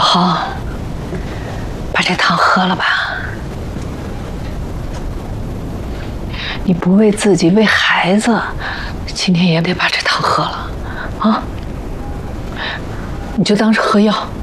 好，把这汤喝了吧。你不为自己，为孩子，今天也得把这汤喝了，啊！你就当是喝药。